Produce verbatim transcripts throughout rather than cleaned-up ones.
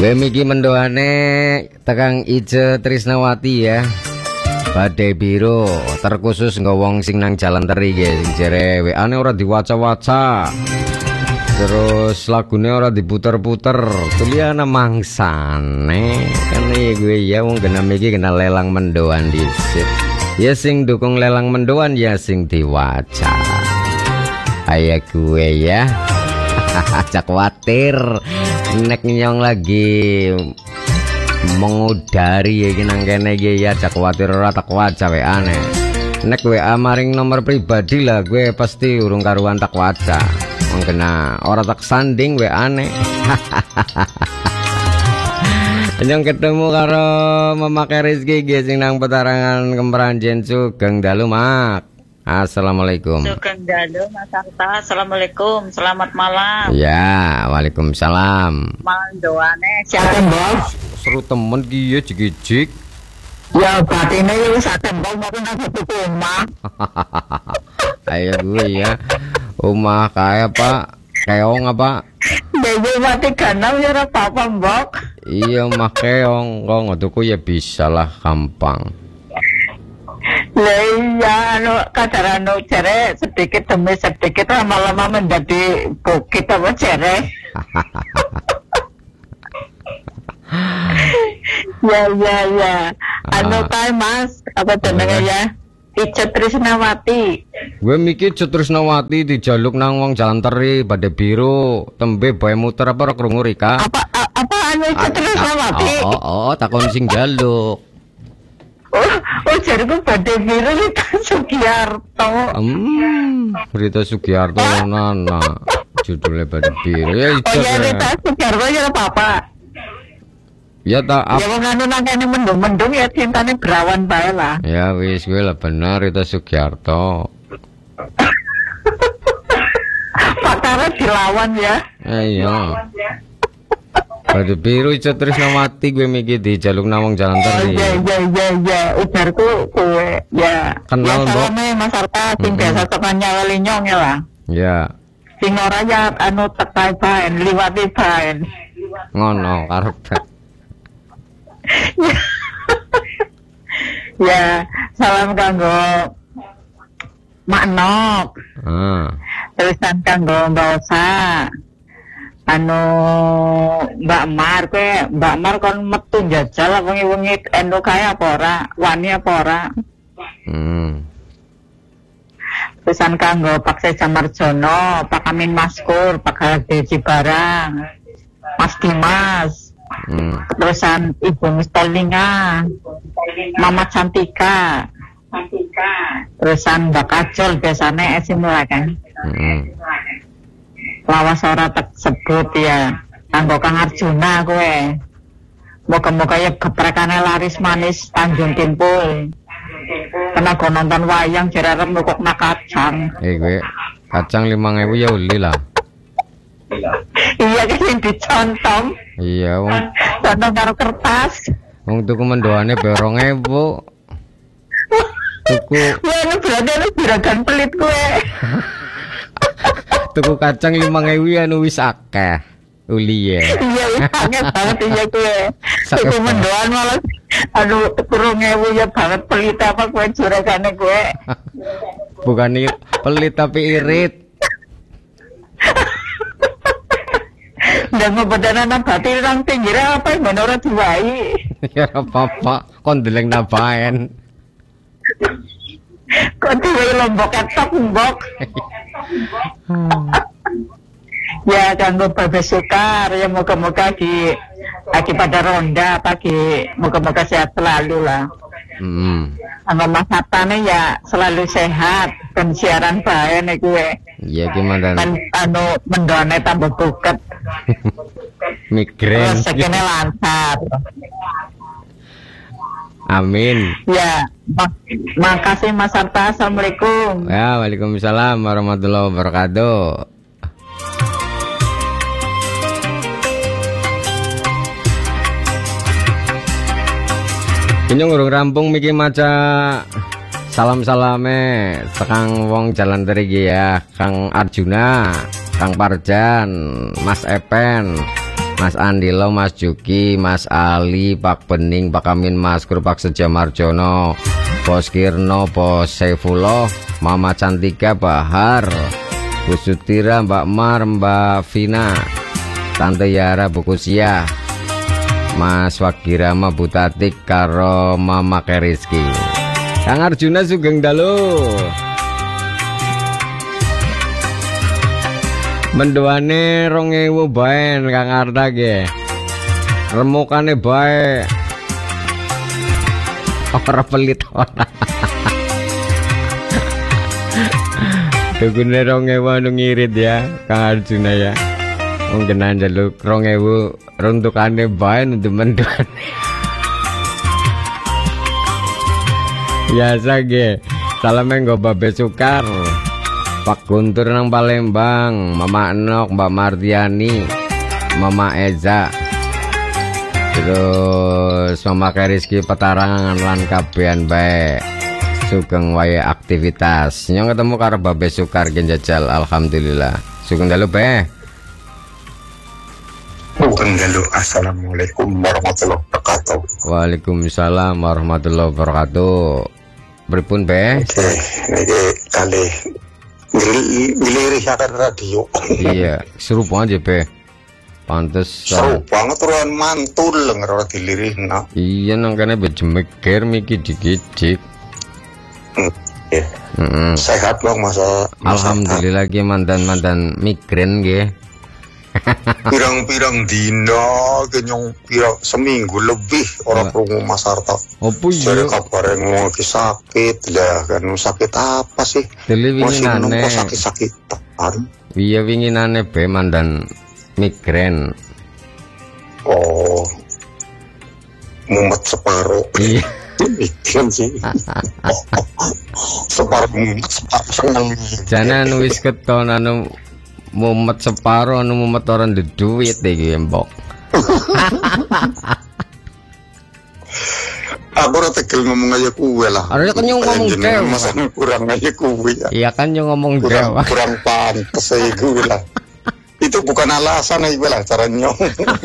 Gue miki mendoane tekang Ice Trisnawati ya. Badai biru terkhusus ngowong sing nang jalan teri guys. Sing jere W A-ne ora diwaca-waca. Terus lagunya ora diputer-puter. Tuliana mangsane. Kan gue ya wong kena miki kena lelang mendoan disit. Ya sing dukung lelang mendoan ya sing diwaca. Ayah gue ya. Cak khawatir nek nyong lagi mengudari ya nang kene iki ya cak khawatir ora tak waca W A-ne. Nek W A maring nomor pribadi lah gue pasti urung karuan tak waca. Wong kena ora tak sanding W A-ne. Nyong ketemu karo memakai rezeki guys sing nang petarangan Kemperanjen Sugeng dalu mak. Assalamualaikum. Sugeng dalu Mas Arta. Assalamualaikum. Selamat malam. Ya, waalaikumsalam. Mandoane siapa bos? Seru temen ki ya jik-jik. Ya batine ya wis tembok mau nang tuku omah. Ayo gue ya. Omah kaya Pak. Keong apa? Dewe mati ganam ya ora apa-apa, Mbok. Iya, omah keong. Kok ngotuku ya bisa lah gampang. Lah iya anu kadar anu jere sedikit demi sedikit lama-lama menjadi bukit apa jere. Ya ya ya. Anu kae Mas, apa jenenge ya? Ice Trisnawati. Gue mikir Ice Trisnawati dijaluk nang wong jalan teri Badai Biru, tembe bae muter apa ora krungu Rika? Apa apa anu Ice Trisnawati? Oh, oh, oh, takon sing jaluk. Oh, oh jariku Badai Biru Rita Sugiarto. Hmm, Rita Sugiarto nana. Judulnya Badai Biru. Ya, oh ya Rita Sugiarto ya apa-apa. Ya tak ya wong anu nang kene mendung-mendung ya cintane berawan bae lah. Ya wis gue lah bener Rita Sugiarto. Pakara dilawan ya. Eh, iya. Badai Biru Ice Trisnawati gue mikir di jaluk nawang jalan teri. Oh, iya iya iya iya ujarku kowe ya. Kenal Mbok. Ya Mas Arta sing biasa tekan nyaweli nyong ya lah. Ya. Sing ora ya anu tekai bae liwati bae. Ngono karep. Ya, salam kanggo Mak Nok. Ah. Tulisan kanggo Mbak Osa. Anu Mbak Mar kowe, Mbak Mar kon metu njajal wengi-wengi endo kae apa ora? Wani apa ora? Hmm. Tulisan kanggo Pak Seja Marjono, Pak Amin Maskur, Pak Hardeji Barang, Mas Dimas. Hmm. Terusan Ibu Mistolinga, Mama Cantika, terusan Mbak Kajol biasanya esimula kan. Hmm. Lawas ora tersebut ya. Kanggo Kang Arjuna kowe. Moga-moga ya geprekane laris manis Tanjung Kimpul. Kena go nonton wayang jare arep nukokna kacang. Eh gue kacang lima ribu ya uli lah. Iya kan yang dicontom. Iya wong. Contom karo kertas. Wong tuku mendoane berong ribu. Tuku. Wah ini berarti ini juragan pelit gue. Tuku kacang lima ribu ya nu wis akeh. Uli ya. Iya sange banget iya gue. Tuku mendoan malah aduh kurang ribu ya banget pelit apa gue juragane gue. Bukan pelit tapi irit. Dan ngebedana nabati nang pinggir apa yang menurut diwai. Ya apa-apa, kondeleng nabaen. Kok diwai lombok ketok mbok. Ya kanggo Babe Sukar ya moga-moga di lagi pada ronda pagi moga-moga sehat selalu lah. Hmm. Sama Mas Hatane ya selalu sehat dan siaran bae nek gue. Iya gimana? Kan anu mendone tambah buket. Migren. Rezekinya lancar. Amin. Ya, mak makasih Mas Arta. Assalamualaikum. Ya, waalaikumsalam warahmatullahi wabarakatuh. Ini ngurung rampung miki maca salam-salame tekang wong jalan teri ya, Kang Arjuna, Kang Parjan, Mas Epen, Mas Andilo, Mas Juki, Mas Ali, Pak Bening, Pak Amin, Mas Kur, Pak Seja Marjono, Bos Kirno, Bos Saifullah, Mama Cantika, Bahar, Bu Sutira, Mbak Mar, Mbak Vina, Tante Yara, Bu Kusia, Mas Wagirama, Bu Tatik, karo Mama Keriski. Kang Arjuna Sugeng Dalu. Mendoane rong ewu bae Kang Arta ge. Remukane bae. Ora pelit ora. Dugune rong ewu anu ngirit ya Kang Arjuna ya. Wong kena njaluk rong ewu runtukane bae nuntu mendoane. Biasa ge. Salame nggo Babe Sukar. Pak Guntur nang Palembang, Mama Enok, Mbak Martiani, Mama Eza, terus Mama Keriski Petarangan lan kabehan bae. Sugeng wae aktivitas. Nyong ketemu karo Babe Sukar genjajal alhamdulillah. Sugeng dalu bae. Sugeng dalu. Assalamualaikum warahmatullahi wabarakatuh. Waalaikumsalam warahmatullahi wabarakatuh. Pripun bae? Oke, niki kali ngilirih akan radio. Iya, seru aja be. Pantes seru banget turuan mantul ngerora dilirih nak. Iya nang kene bejemeger miki dik-dik. Hmm, iya. Mm -mm. Sehat bang masa. Alhamdulillah ki mandan-mandan migrain nggih. Pirang-pirang dina kenyong pirang seminggu lebih orang krungu Mas Arta. Opo iya? Jare kabare ngomong lagi sakit lah kan sakit apa sih? Winginane sakit-sakitan. Iya winginane be mandan migrain. Oh. Mumet separo. Iya. Migrain sih. Separo mumet separo seneng. Jane anu wis keton anu mumet separo anu mumet ora duit iki mbok. Aku ora tegel ngomong aja kuwe lah. Ada kan yang ngomong dewa. Masa kurang aja kuwe ya. Iya kan yang ngomong kurang, dewa. Kurang pantes aja kuwe lah. Itu bukan alasan aja lah cara nyong.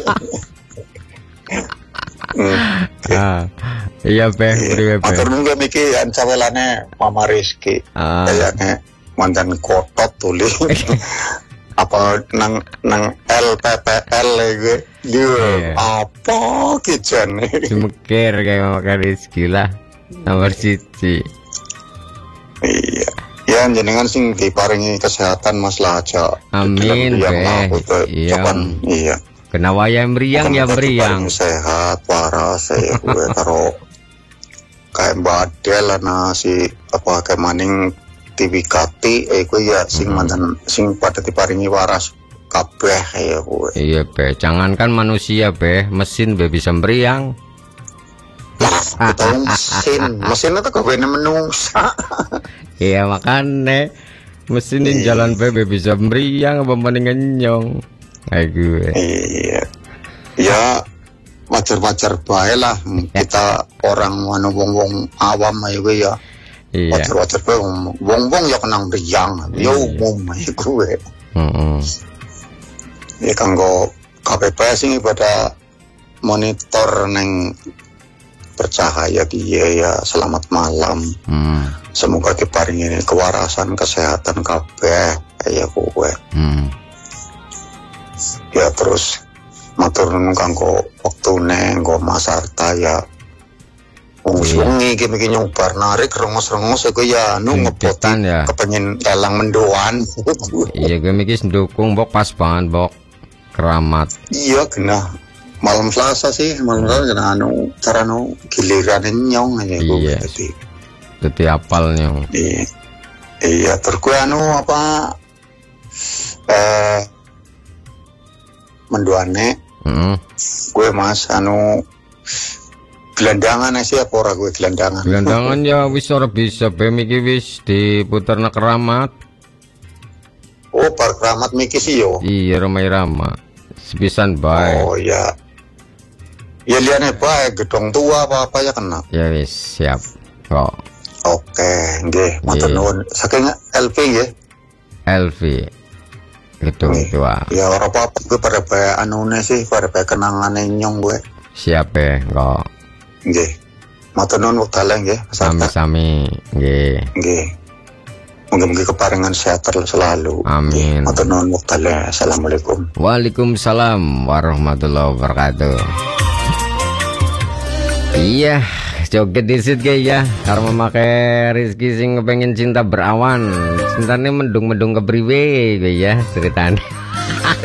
hmm. Ah, iya be, priwe be. Atur nunggu miki ancawelane Mama Rizky. Ah. Kayaknya mantan kotot tulis. Apa nang nang L P P L gue dia apa kijan Cemekir kayak Mama Keriski lah nomor siji. Iya ya jenengan sing diparingi kesehatan Mas lah aja. Amin be. Iya iya kena wayah meriang ya meriang sehat waras saya gue karo kayak badel lah si apa kayak maning tiwikati eh gue ya sing mantan sing pada diparingi waras kabeh ya gue. Iya be, jangankan manusia be, mesin be bisa meriang. Lah, tahu mesin, mesin itu kagak menungsa. Iya makane mesin yang jalan be, be bisa meriang apa mendingan nyong. Kayak gue. Iya. Ya wajar-wajar bae lah kita orang anu wong-wong awam aja gue ya. Iya. Wajar-wajar bae wong-wong ya kenang meriang, ya umum aja gue. Heeh. Ya kanggo K P P sing pada monitor neng bercahaya dia ya selamat malam. Hmm. Semoga diparingi kewarasan kesehatan kabeh ya kowe. Hmm. Ya terus matur nuwun kanggo wektune nggo Mas Arta ya. Wong wengi iki iki nyobar narik rengos-rengos iku ya anu ngepotan ya. Kepengin elang mendoan. Iya gue mikir ndukung bok pas banget bok keramat. Iya kena malam Selasa sih malam Selasa kena anu cara anu giliran nyong aja gue iya. tadi. Tadi apal nyong. Iya. Iya terus gue anu apa eh mendoane. Heeh. Gue Mas anu gelandangan sih apa ora gue gelandangan. Gelandangan ya wis ora bisa be miki wis diputerna keramat. Oh, par keramat miki sih yo. Iya Roma Irama. Sepisan bae. Oh ya. Ya liane bae gedong tua apa-apa ya kena. Ya wis siap. Kok. Oh. Oke, nggih, matur nuwun. Saking L V nggih. L V. Gitu gitu ah. Ya ora apa-apa gue pada bae anune sih, pada bae kenangane nyong gue. Siapa kok? Nggih. Matur nuwun wektale nggih, sami-sami nggih. Nggih. Mugi-mugi keparingan sehat terus selalu. Amin. Matur nuwun wektale. Assalamualaikum. Waalaikumsalam warahmatullahi wabarakatuh. Iya, joget disit guys ya. Karena memakai Rizky sing kepengen cinta berawan. Cintanya mendung-mendung kepriwe guys ya ceritanya.